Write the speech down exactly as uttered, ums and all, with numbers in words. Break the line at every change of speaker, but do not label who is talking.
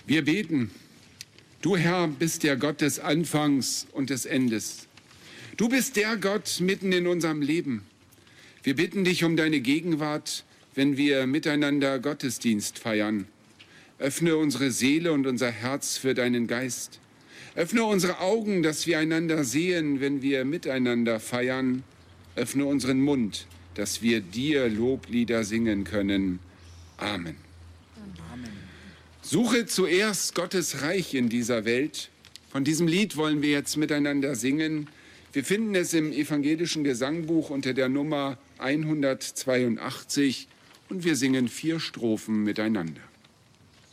Wir beten. Du, Herr, bist der Gott des Anfangs und des Endes. Du bist der Gott mitten in unserem Leben. Wir bitten dich um deine Gegenwart, wenn wir miteinander Gottesdienst feiern. Öffne unsere Seele und unser Herz für deinen Geist. Öffne unsere Augen, dass wir einander sehen, wenn wir miteinander feiern. Öffne unseren Mund, dass wir dir Loblieder singen können. Amen. Amen. Suche zuerst Gottes Reich in dieser Welt. Von diesem Lied wollen wir jetzt miteinander singen. Wir finden es im evangelischen Gesangbuch unter der Nummer hundertzweiundachtzig und wir singen vier Strophen miteinander.